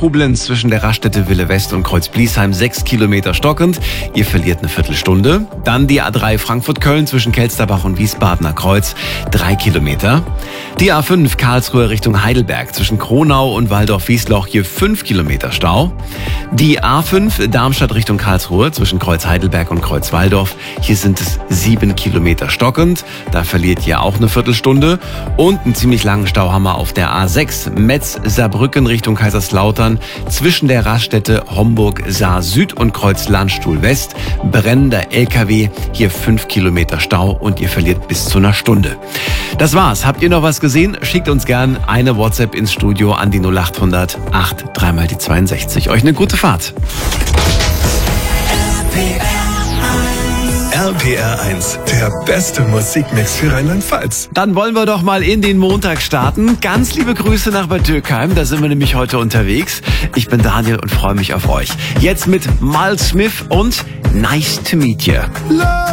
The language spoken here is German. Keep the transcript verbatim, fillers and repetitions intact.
Koblenz zwischen der Raststätte Wille West und Kreuz Bliesheim sechs Kilometer stockend. Ihr verliert eine Viertelstunde. Dann die A drei Frankfurt-Köln zwischen Kelsterbach und Wiesbadener Kreuz drei Kilometer. Die A fünf Karlsruhe Richtung Heidelberg zwischen Kronau und Waldorf-Wiesloch hier fünf Kilometer Stau. Die A fünf Darmstadt Richtung Karlsruhe zwischen Kreuz Heidelberg und Kreuz Waldorf. Hier sind es sieben Kilometer stockend. Da verliert ihr auch eine Viertelstunde. Und einen ziemlich langen Stau haben wir auf der A sechs Metz-Saarbrücken Richtung Kaiserslautern zwischen der Raststätte Homburg-Saar-Süd und Kreuz Landstuhl West. Brennender L K W, hier fünf Kilometer Stau und ihr verliert bis zu einer Stunde. Das war's. Habt ihr noch was gesehen? Schickt uns gern eine WhatsApp ins Studio an die null acht hundert acht drei mal die zweiundsechzig. Euch eine gute Fahrt. R P R eins, der beste Musikmix für Rheinland-Pfalz. Dann wollen wir doch mal in den Montag starten. Ganz liebe Grüße nach Bad Dürkheim, da sind wir nämlich heute unterwegs. Ich bin Daniel und freue mich auf euch. Jetzt mit Miles Smith und Nice to Meet You.